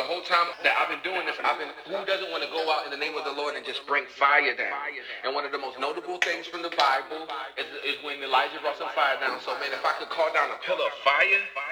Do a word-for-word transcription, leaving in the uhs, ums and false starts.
the whole time that I've been doing this, I've been, who doesn't want to go out in the name of the Lord and just bring fire down? And one of the most notable things from the Bible is, is when Elijah brought some fire down. So man, if I could call down a pillar of fire,